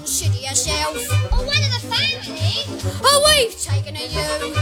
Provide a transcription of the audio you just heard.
Shitty yourself. Or one of the family. Oh, we've taken a you.